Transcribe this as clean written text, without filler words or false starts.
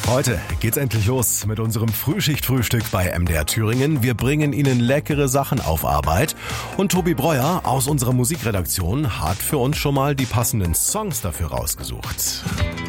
Heute geht's endlich los mit unserem Frühschichtfrühstück bei MDR Thüringen. Wir bringen Ihnen leckere Sachen auf Arbeit. Und Tobi Breuer aus unserer Musikredaktion hat für uns schon mal die passenden Songs dafür rausgesucht.